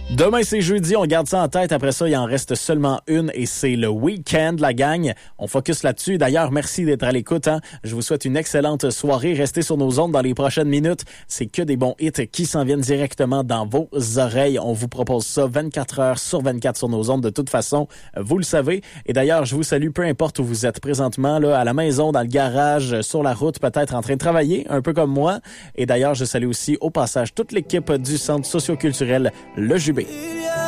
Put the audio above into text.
Demain, c'est jeudi, on garde ça en tête. Après ça, il en reste seulement une et c'est le week-end, la gang. On focus là-dessus. D'ailleurs, merci d'être à l'écoute. Je vous souhaite une excellente soirée. Restez sur nos ondes dans les prochaines minutes. C'est que des bons hits qui s'en viennent directement dans vos oreilles. On vous propose ça 24 heures sur 24 sur nos ondes. De toute façon, vous le savez. Et d'ailleurs, je vous salue peu importe où vous êtes présentement, là, à la maison, dans le garage, sur la route, peut-être en train de travailler, un peu comme moi. Et d'ailleurs, je salue aussi au passage toute l'équipe du Centre socio-culturel Le Jubé. Il y a